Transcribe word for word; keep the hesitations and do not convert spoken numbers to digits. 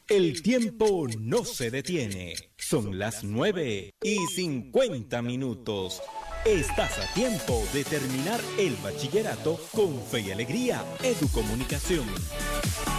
El tiempo no se detiene. Son las nueve y cincuenta minutos. Estás a tiempo de terminar el bachillerato con fe y alegría. Educomunicación.